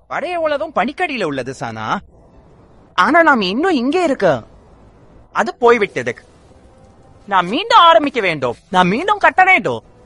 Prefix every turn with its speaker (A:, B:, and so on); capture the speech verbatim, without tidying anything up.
A: படைய உலகம் பனிக்கடியில உள்ளது சானா. ஆனா நாம் இன்னும் இங்கே இருக்க. அது போய்விட்டது. நான் மீண்டும் ஆரம்பிக்க வேண்டும். நான் மீண்டும் கட்ட வேண்டும்.